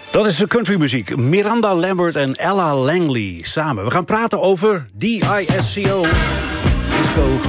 Dat is de countrymuziek. Miranda Lambert en Ella Langley samen. We gaan praten over DISCO. Disco.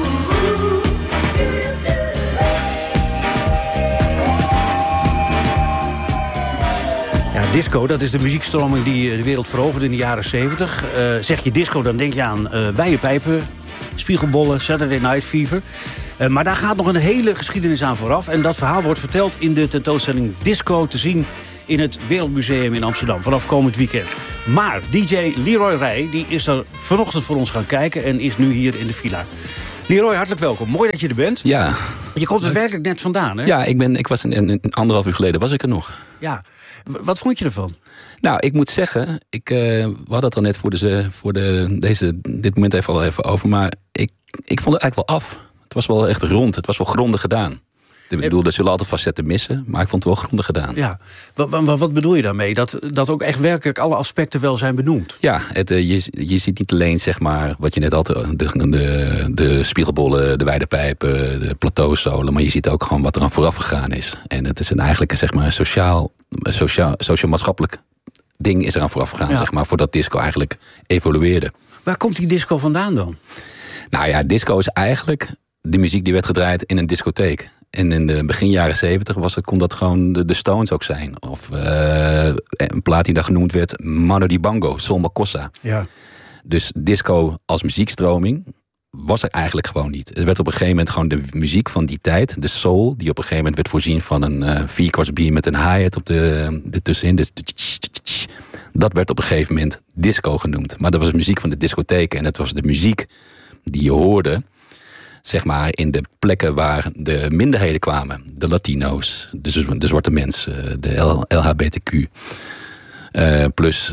Ja, disco, dat is de muziekstroming die de wereld veroverde in de jaren 70. Zeg je disco, dan denk je aan wijde pijpen, spiegelbollen, Saturday Night Fever. Maar daar gaat nog een hele geschiedenis aan vooraf. En dat verhaal wordt verteld in de tentoonstelling Disco te zien in het Wereldmuseum in Amsterdam vanaf komend weekend. Maar DJ Leroy Rij die is er vanochtend voor ons gaan kijken en is nu hier in de villa. Leroy, hartelijk welkom. Mooi dat je er bent. Ja. Je komt er werkelijk net vandaan, hè? Ja, ik was een 1,5 uur geleden was ik er nog. Ja. Wat vond je ervan? Nou, ik moet zeggen, we hadden het al net voor dit moment even over, maar ik vond het eigenlijk wel af. Het was wel echt rond, het was wel grondig gedaan. Ik bedoel, er zullen altijd facetten missen, maar ik vond het wel grondig gedaan. Ja. Wat bedoel je daarmee? Dat ook echt werkelijk alle aspecten wel zijn benoemd? Ja, je ziet niet alleen, zeg maar, wat je net had, de spiegelbollen, de wijde pijpen, de plateauzolen, maar je ziet ook gewoon wat er aan vooraf gegaan is. En het is eigenlijk zeg maar, een sociaal-maatschappelijk ding is er aan vooraf gegaan, zeg maar, voordat disco eigenlijk evolueerde. Waar komt die disco vandaan dan? Nou ja, disco is eigenlijk de muziek die werd gedraaid in een discotheek. En in de begin jaren 70 kon dat gewoon de Stones ook zijn. Of een plaat die daar genoemd werd, Mano Dibango, Sol Makossa. Ja. Dus disco als muziekstroming was er eigenlijk gewoon niet. Het werd op een gegeven moment gewoon de muziek van die tijd, de soul, die op een gegeven moment werd voorzien van een 4/4 beat met een hi-hat op de tussenin. Dus dat werd op een gegeven moment disco genoemd. Maar dat was muziek van de discotheek en het was de muziek die je hoorde, zeg maar, in de plekken waar de minderheden kwamen. De Latino's, de zwarte mensen, de LHBTQ. Plus,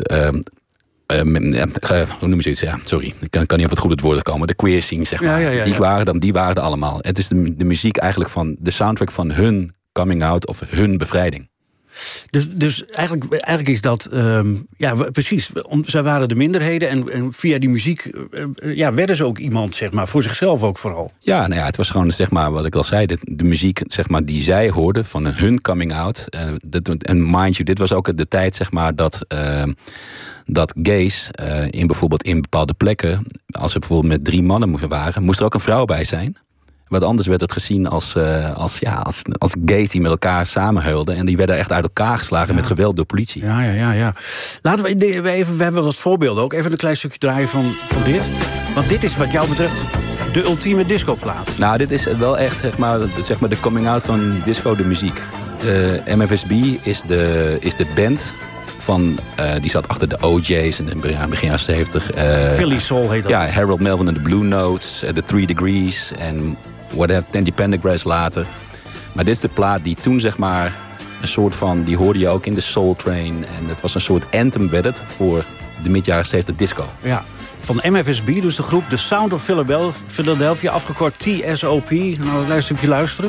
hoe noem je zoiets? Ja, sorry, ik kan niet op het goede woord komen. De queer scene, zeg maar. Ja. Die waren er allemaal. Het is de muziek eigenlijk van de soundtrack van hun coming out of hun bevrijding. Dus eigenlijk is dat, precies. Zij waren de minderheden en via die muziek werden ze ook iemand, zeg maar, voor zichzelf ook vooral. Ja, nou ja, het was gewoon, zeg maar, wat ik al zei, de muziek, zeg maar, die zij hoorden van hun coming out. En mind you, dit was ook de tijd, zeg maar, dat gays bijvoorbeeld in bepaalde plekken, als ze bijvoorbeeld met 3 mannen waren, moest er ook een vrouw bij zijn. Want anders werd het gezien als gays die met elkaar samenhuilden. En die werden echt uit elkaar geslagen met geweld door politie. Ja. Laten we hebben wat voorbeelden ook. Even een klein stukje draaien van dit. Want dit is wat jou betreft de ultieme discoplaat. Nou, dit is wel echt zeg maar de coming out van disco, de muziek. MFSB is de band van, die zat achter de OJ's in begin jaren 70. Philly Soul heet dat. Ja, Harold Melvin en de Blue Notes, The 3 Degrees en Tandy Pendergrass later. Maar dit is de plaat die toen, zeg maar, een soort van, die hoorde je ook in de Soul Train. En het was een soort anthem werd het voor de mid-jaren 70 disco. Ja, van MFSB, dus de groep The Sound of Philadelphia, afgekort TSOP. Nou, een stukje luisteren.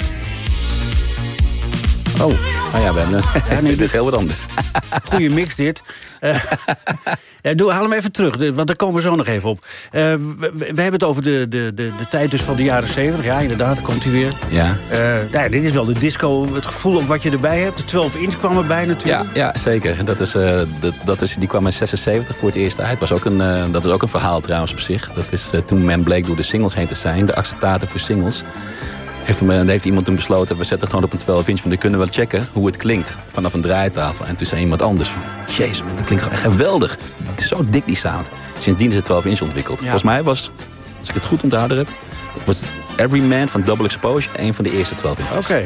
Oh, nou ja, dit is heel wat anders. Goeie mix dit. Haal hem even terug, want daar komen we zo nog even op. We hebben het over de tijd dus van de jaren 70. Ja, inderdaad, daar komt hij weer. Ja. Dit is wel de disco, het gevoel op wat je erbij hebt. De 12 inch kwam erbij natuurlijk. Ja, zeker. Die kwam in 76 voor het eerst uit. Dat is ook een verhaal trouwens op zich. Dat is toen men bleek door de singles heen te zijn. De acetaten voor singles. Heeft iemand toen besloten, we zetten het gewoon op een 12 inch... van dan kunnen we wel checken hoe het klinkt vanaf een draaitafel. En toen zei iemand anders van, jezus, man, dat klinkt echt geweldig. Het is zo dik, die sound. Sindsdien is het 12 inch ontwikkeld. Ja. Volgens mij was, als ik het goed onthouden heb, was Every Man van Double Exposure een van de eerste 12 inches. Oké.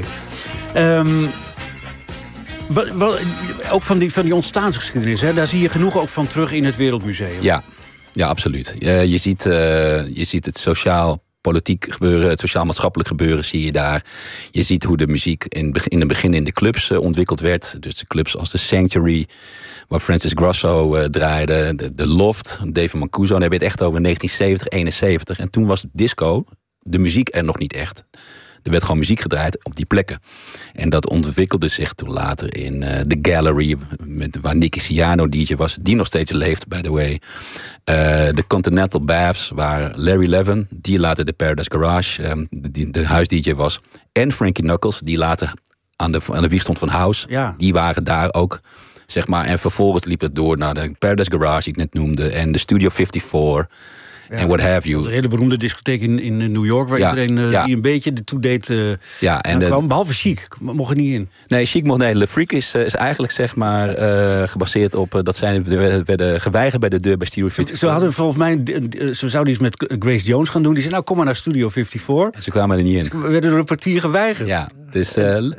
Ook van die ontstaansgeschiedenis, hè, daar zie je genoeg ook van terug in het Wereldmuseum. Ja, absoluut. Je ziet het sociaal-politiek gebeuren, het sociaal-maatschappelijk gebeuren zie je daar. Je ziet hoe de muziek in het begin in de clubs ontwikkeld werd. Dus de clubs als The Sanctuary, waar Francis Grasso draaide. De Loft, Dave Mancuso. Dan heb je het echt over 1970, 71. En toen was disco, de muziek er nog niet echt. Er werd gewoon muziek gedraaid op die plekken. En dat ontwikkelde zich toen later in The Gallery, waar Nicky Siano DJ was, die nog steeds leeft, by the way. De Continental Baths, waar Larry Levin, die later de Paradise Garage, de huis-DJ was. En Frankie Knuckles, die later aan de wieg stond van house. Ja. Die waren daar ook, zeg maar. En vervolgens liep het door naar de Paradise Garage, die ik net noemde. En de Studio 54. En what have you. Dat is een hele beroemde discotheek in New York... waar iedereen die een beetje de to-date kwam. Behalve Chic, mocht er niet in. Nee, Chic mocht niet. Le Freak is eigenlijk zeg maar gebaseerd op... dat zij werden geweigerd bij de deur bij Studio 54. Ze hadden volgens mij... Ze zouden iets met Grace Jones gaan doen. Die zei, nou, kom maar naar Studio 54. En ze kwamen er niet in. Ze werden door een kwartier geweigerd. Ja, dus...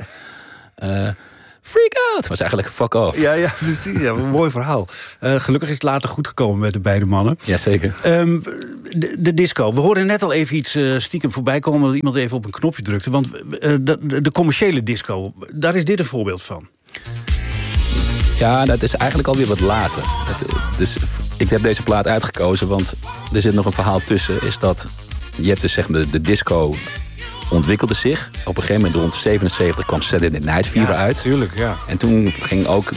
Freak out! Was eigenlijk fuck off. Ja, precies. Ja, een mooi verhaal. Gelukkig is het later goed gekomen met de beide mannen. Jazeker. De disco. We hoorden net al even iets stiekem voorbij komen... dat iemand even op een knopje drukte. Want de commerciële disco, daar is dit een voorbeeld van. Ja, dat is eigenlijk alweer wat later. Dus ik heb deze plaat uitgekozen, want er zit nog een verhaal tussen. Is dat je hebt dus zeg maar de disco... ontwikkelde zich. Op een gegeven moment rond 77 kwam Saturday Night Fever uit. Tuurlijk, ja. En toen ging ook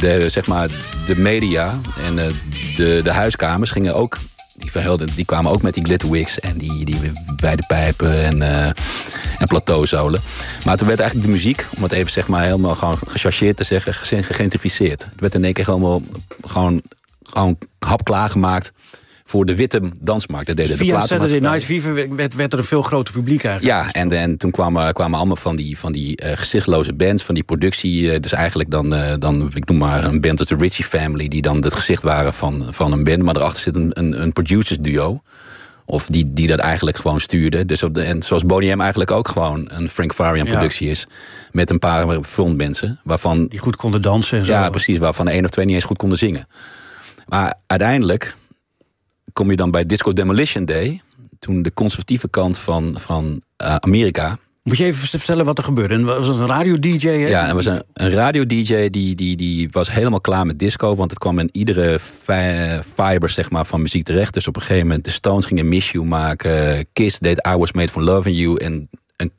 de media en de huiskamers gingen ook... Die kwamen ook met die glitterwigs en die wijde pijpen en plateauzolen. Maar toen werd eigenlijk de muziek, om het even zeg maar helemaal gewoon gechargeerd te zeggen, gegentrificeerd. Het werd in één keer helemaal gewoon hapklaar gemaakt voor de witte dansmarkt. Via Saturday Night Fever werd er een veel groter publiek eigenlijk. Ja, en toen kwamen allemaal van die gezichtloze bands, van die productie. Dus eigenlijk dan ik noem maar een band als de Ritchie Family, die dan het gezicht waren van een band. Maar erachter zit een producers duo. Of die dat eigenlijk gewoon stuurde. Dus en zoals Boney M eigenlijk ook gewoon een Frank Farian productie is. Met een paar frontmensen. Waarvan die goed konden dansen en zo. Ja, precies. Waarvan 1 of 2 niet eens goed konden zingen. Maar uiteindelijk kom je dan bij Disco Demolition Day. Toen de conservatieve kant van Amerika. Moet je even vertellen wat er gebeurde? Was het een radio-dj? Ja, er was een radio-dj die was helemaal klaar met disco. Want het kwam in iedere fiber zeg maar, van muziek terecht. Dus op een gegeven moment de Stones gingen Miss You maken. Kiss deed I Was Made For Loving You. En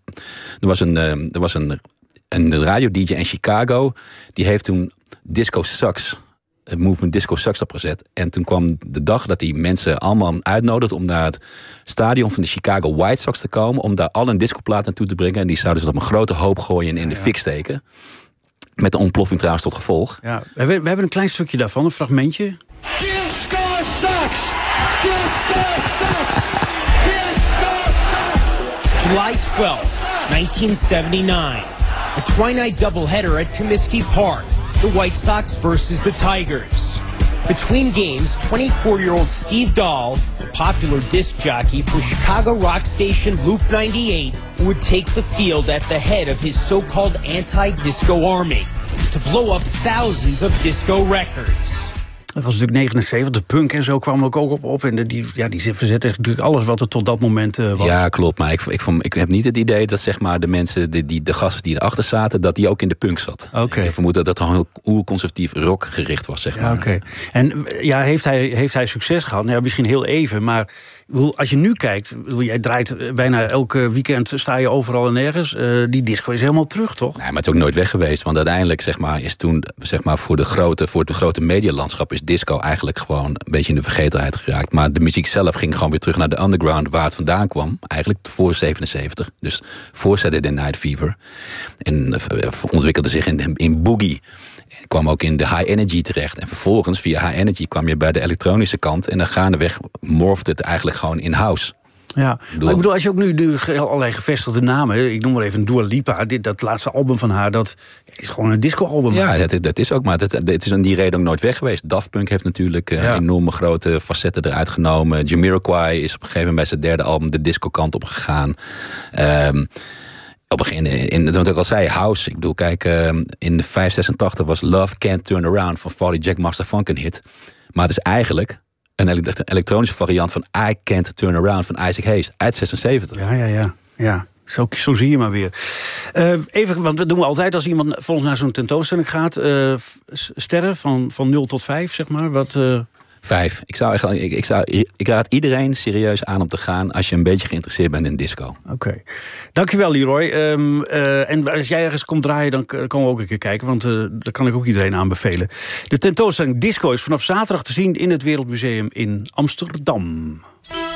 er was een radio-dj in Chicago. Die heeft toen Disco Sucks, het movement Disco Sucks opgezet. En toen kwam de dag dat die mensen allemaal uitnodigden om naar het stadion van de Chicago White Sox te komen, om daar al een discoplaat naartoe te brengen. En die zouden ze op een grote hoop gooien en in de fik steken. Met de ontploffing trouwens tot gevolg. Ja, we hebben een klein stukje daarvan, een fragmentje. Disco Sucks! Disco Sucks! Disco Sucks! July 12th, 1979. A twilight doubleheader at Comiskey Park. The White Sox versus the Tigers. Between games, 24-year-old Steve Dahl, a popular disc jockey for Chicago rock station Loop 98, would take the field at the head of his so-called anti-disco army to blow up thousands of disco records. Dat was natuurlijk 79, de punk en zo kwam ook op. En die verzetten natuurlijk alles wat er tot dat moment was. Ja, klopt. Maar ik heb niet het idee dat zeg maar, de mensen, de gasten die erachter zaten, dat die ook in de punk zat. Okay. Ik vermoed dat het een heel oerconservatief rock gericht was, zeg maar. Ja, oké. En ja, heeft hij succes gehad? Nou, misschien heel even, maar als je nu kijkt, jij draait bijna elke weekend, sta je overal en nergens. Die disco is helemaal terug, toch? Nee, maar het is ook nooit weg geweest. Want uiteindelijk zeg maar, is toen zeg maar, voor het grote medialandschap is disco eigenlijk gewoon een beetje in de vergetelheid geraakt. Maar de muziek zelf ging gewoon weer terug naar de underground waar het vandaan kwam. Eigenlijk voor 77. Dus voor Saturday Night Fever. En ontwikkelde zich in boogie. Kwam ook in de high energy terecht. En vervolgens via high energy kwam je bij de elektronische kant. En dan gaandeweg morfde het eigenlijk gewoon in house. Ja, maar ik bedoel, als je ook nu allerlei gevestigde namen, ik noem maar even Dua Lipa, dat laatste album van haar, dat is gewoon een disco-album. Ja, dat is ook, maar het is aan die reden ook nooit weg geweest. Daft Punk heeft natuurlijk enorme grote facetten eruit genomen. Jamiroquai is op een gegeven moment bij zijn derde album de disco-kant op gegaan. Op een in wat ik al zei, house. Ik bedoel, kijk, in de 586 was Love Can't Turn Around van Farley Jack Master Funk een hit. Maar het is eigenlijk een elektronische variant van I Can't Turn Around van Isaac Hayes uit 76. Ja. Zo zie je maar weer. Even, want dat doen we altijd als iemand volgens naar zo'n tentoonstelling gaat. Sterren van 0 tot 5, zeg maar. Wat 5. Ik raad iedereen serieus aan om te gaan als je een beetje geïnteresseerd bent in disco. Oké. Dankjewel, Leroy. En als jij ergens komt draaien, dan komen we ook een keer kijken. Want dat kan ik ook iedereen aanbevelen. De tentoonstelling Disco is vanaf zaterdag te zien in het Wereldmuseum in Amsterdam.